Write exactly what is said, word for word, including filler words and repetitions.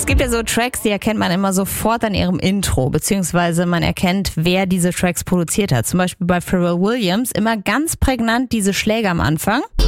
Es gibt ja so Tracks, die erkennt man immer sofort an ihrem Intro, beziehungsweise man erkennt, wer diese Tracks produziert hat. Zum Beispiel bei Pharrell Williams immer ganz prägnant diese Schläge am Anfang.